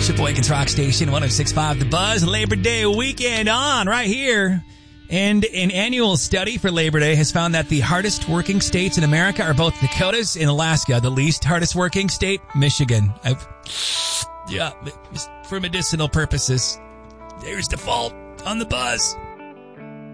Sheboygan's Rock Station, 106.5 The Buzz. Labor Day weekend on right here. And an annual study for Labor Day has found that the hardest working states in America are both Dakotas and Alaska. The least hardest working state, Michigan. For medicinal purposes. There's the fault on the Buzz.